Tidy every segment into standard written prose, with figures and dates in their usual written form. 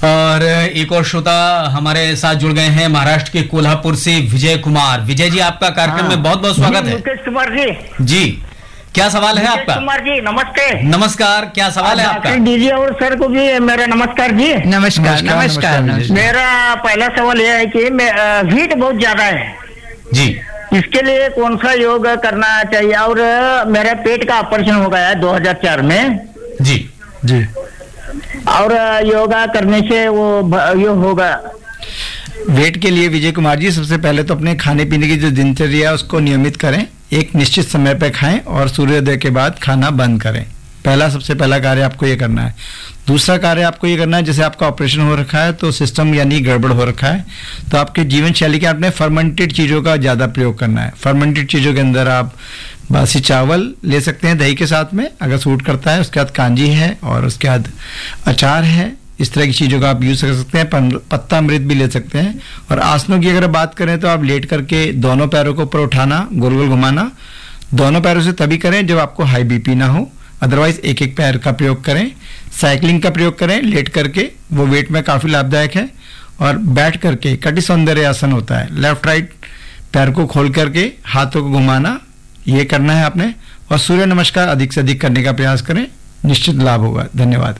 और एक और श्रोता हमारे साथ जुड़ गए हैं महाराष्ट्र के कोल्हापुर से विजय कुमार। विजय जी, आपका कार्यक्रम में बहुत बहुत स्वागत है। मुकेश कुमार जी। जी, क्या सवाल है आपका? कुमार जी नमस्ते। नमस्कार, क्या सवाल है आपका? डीजी और सर को भी मेरा नमस्कार जी। नमस्कार। मेरा पहला सवाल यह है कि हीट बहुत ज्यादा है जी, इसके लिए कौन सा योग करना चाहिए? और मेरा पेट का ऑपरेशन हो गया है 2004 में जी जी, और योगा करने से वो यो होगा। वेट के लिए विजय कुमार जी, सबसे पहले तो अपने खाने पीने की जो दिनचर्या है उसको नियमित करें, एक निश्चित समय पर खाएं और सूर्योदय के बाद खाना बंद करें। सबसे पहला कार्य आपको ये करना है। दूसरा कार्य आपको ये करना है, जैसे आपका ऑपरेशन हो रखा है तो सिस्टम यानी गड़बड़ हो रखा है, तो आपके जीवन शैली के आपने फर्मेंटेड चीज़ों का ज़्यादा प्रयोग करना है। फर्मेंटेड चीज़ों के अंदर आप बासी चावल ले सकते हैं दही के साथ में, अगर सूट करता है। उसके बाद कांजी है और उसके बाद अचार है। इस तरह की चीज़ों का आप यूज़ कर सकते हैं। पत्ता अमृत भी ले सकते हैं। और आसनों की अगर बात करें तो आप लेट करके दोनों पैरों को ऊपर उठाना, गोल गोल घुमाना। दोनों पैरों से तभी करें जब आपको हाई बीपी ना हो, अदरवाइज एक एक पैर का प्रयोग करें। साइकिलिंग का प्रयोग करें लेट करके, वो वेट में काफ़ी लाभदायक है। और बैठ करके कटी सौंदर्य आसन होता है, लेफ्ट राइट पैर को खोल करके हाथों को घुमाना, ये करना है आपने। और सूर्य नमस्कार अधिक से अधिक करने का प्रयास करें, निश्चित लाभ होगा। धन्यवाद।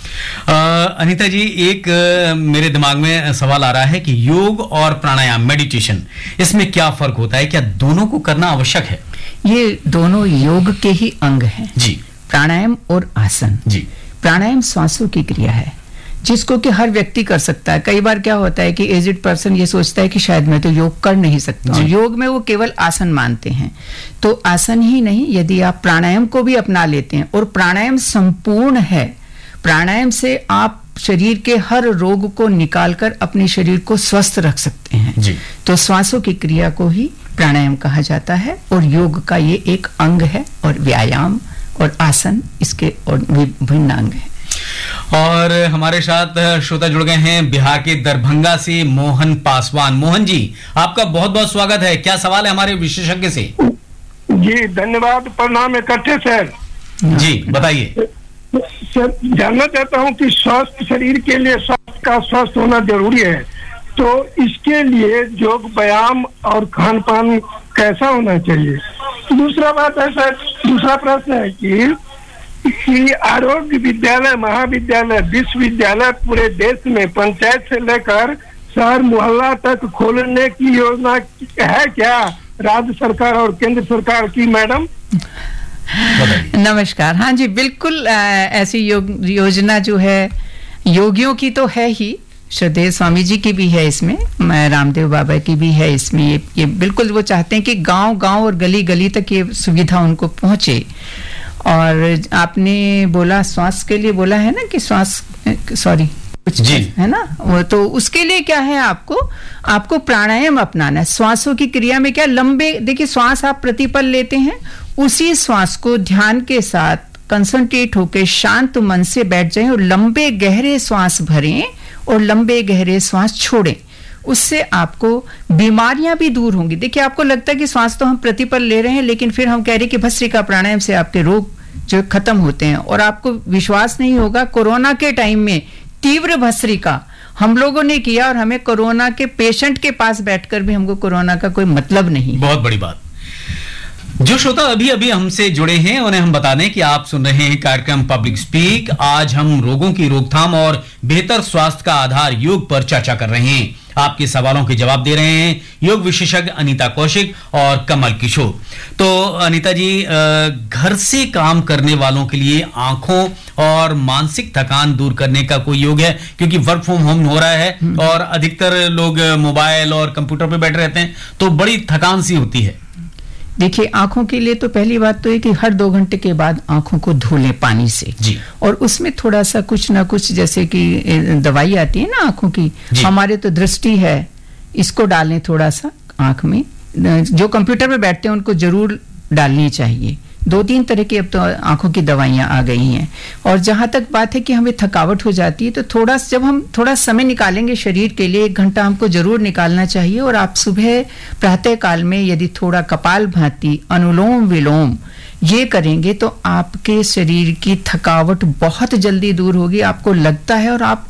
अनीता जी, एक मेरे दिमाग में सवाल आ रहा है कि योग और प्राणायाम, मेडिटेशन, इसमें क्या फर्क होता है? क्या दोनों को करना आवश्यक है? ये दोनों योग के ही अंग हैं जी, प्राणायाम और आसन जी। प्राणायाम सांसों की क्रिया है जिसको कि हर व्यक्ति कर सकता है। कई बार क्या होता है कि एजिड पर्सन ये सोचता है कि शायद मैं तो योग कर नहीं सकता हूँ, योग में वो केवल आसन मानते हैं। तो आसन ही नहीं, यदि आप प्राणायाम को भी अपना लेते हैं और प्राणायाम संपूर्ण है, प्राणायाम से आप शरीर के हर रोग को निकालकर अपने शरीर को स्वस्थ रख सकते हैं जी। तो श्वासों की क्रिया को ही प्राणायाम कहा जाता है और योग का ये एक अंग है और व्यायाम और आसन इसके और भिन्न अंग है। और हमारे साथ श्रोता जुड़ गए हैं बिहार के दरभंगा से मोहन पासवान। मोहन जी, आपका बहुत बहुत स्वागत है। क्या सवाल है हमारे विशेषज्ञ से? जी धन्यवाद, प्रणाम इकट्ठे सर। जी बताइए। सर, जानना चाहता हूँ कि स्वस्थ शरीर के लिए स्वास्थ्य का स्वस्थ होना जरूरी है, तो इसके लिए योग, व्यायाम और खान पान कैसा होना चाहिए? दूसरा बात है सर, दूसरा प्रश्न है कि आरोग्य विद्यालय, महाविद्यालय, विश्वविद्यालय पूरे देश में पंचायत से लेकर शहर मोहल्ला तक खोलने की योजना है क्या राज्य सरकार और केंद्र सरकार की? मैडम नमस्कार। हाँ जी, बिल्कुल ऐसी योजना जो है योगियों की तो है ही, श्रद्धेय स्वामी जी की भी है इसमें, रामदेव बाबा की भी है इसमें। ये बिल्कुल वो चाहते हैं कि गांव गांव और गली गली तक ये सुविधा उनको पहुंचे। और आपने बोला श्वास के लिए बोला है ना कि श्वास कुछ जी है ना, वो तो उसके लिए क्या है, आपको प्राणायाम अपनाना है। श्वासों की क्रिया में क्या लंबे, देखिए श्वास आप प्रतिपल लेते हैं, उसी श्वास को ध्यान के साथ कंसंट्रेट होकर शांत मन से बैठ जाएं और लंबे गहरे श्वास भरें और लंबे गहरे श्वास छोड़ें। उससे आपको बीमारियां भी दूर होंगी। देखिए आपको लगता है कि श्वास तो हम प्रतिपल ले रहे हैं, लेकिन फिर हम कह रहे हैं कि भस्त्रिका प्राणायाम से आपके रोग जो खत्म होते हैं। और आपको विश्वास नहीं होगा, कोरोना के टाइम में तीव्र भस्त्रिका हम लोगों ने किया और हमें कोरोना के पेशेंट के पास बैठकर भी हमको कोरोना का कोई मतलब नहीं। बहुत बड़ी बात। जो श्रोता अभी अभी हमसे जुड़े हैं उन्हें हम बता दें कि आप सुन रहे हैं कार्यक्रम पब्लिक स्पीक। आज हम रोगों की रोकथाम और बेहतर स्वास्थ्य का आधार योग पर चर्चा कर रहे हैं। आपके सवालों के जवाब दे रहे हैं योग विशेषज्ञ अनीता कौशिक और कमल किशोर। तो अनीता जी, घर से काम करने वालों के लिए आंखों और मानसिक थकान दूर करने का कोई योग है? क्योंकि वर्क फ्रॉम होम हो रहा है और अधिकतर लोग मोबाइल और कंप्यूटर पे बैठे रहते हैं, तो बड़ी थकान सी होती है। देखिए आंखों के लिए तो पहली बात तो है कि हर 2 घंटे के बाद आंखों को धो लें पानी से जी। और उसमें थोड़ा सा कुछ ना कुछ, जैसे कि दवाई आती है ना आंखों की, हमारे तो दृष्टि है, इसको डालें थोड़ा सा आंख में। जो कंप्यूटर पे बैठते हैं उनको जरूर डालनी चाहिए। 2-3 तरह की अब तो आंखों की दवाइयां आ गई हैं। और जहां तक बात है कि हमें थकावट हो जाती है, तो जब हम थोड़ा समय निकालेंगे शरीर के लिए, 1 घंटा हमको जरूर निकालना चाहिए। और आप सुबह प्रातः काल में यदि थोड़ा कपालभाति, अनुलोम विलोम ये करेंगे तो आपके शरीर की थकावट बहुत जल्दी दूर होगी। आपको लगता है और आप